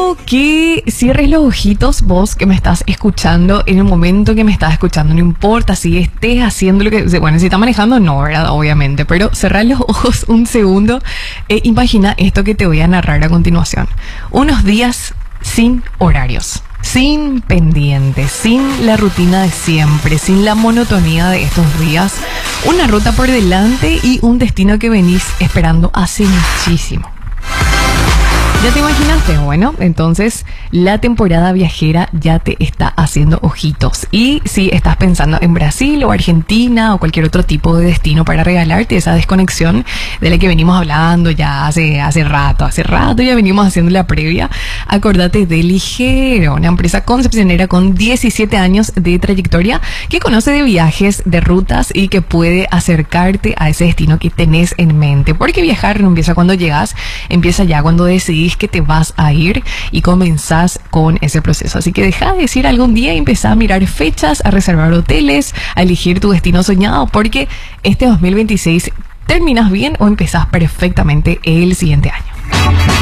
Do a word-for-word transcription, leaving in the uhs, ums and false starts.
quiero que cierres los ojitos, vos que me estás escuchando en el momento que me estás escuchando. No importa si estés haciendo lo que... Bueno, si estás manejando, no, ¿verdad? Obviamente. Pero cerrar los ojos un segundo e imagina esto que te voy a narrar a continuación. Unos días sin horarios, sin pendientes, sin la rutina de siempre, sin la monotonía de estos días. Una ruta por delante y un destino que venís esperando hace muchísimo. ¿Ya te imaginaste? Bueno, entonces la temporada viajera ya te está haciendo ojitos. Y si estás pensando en Brasil o Argentina o cualquier otro tipo de destino para regalarte esa desconexión de la que venimos hablando ya hace, hace rato, hace rato ya venimos haciendo la previa, acordate de Ligero, una empresa concepcionera con diecisiete años de trayectoria que conoce de viajes, de rutas y que puede acercarte a ese destino que tenés en mente. Porque viajar no empieza cuando llegas, empieza ya cuando decidís que te vas a ir y comenzás con ese proceso. Así que deja de decir algún día y empezá a mirar fechas, a reservar hoteles, a elegir tu destino soñado, porque este dos mil veintiséis terminas bien o empezás perfectamente el siguiente año.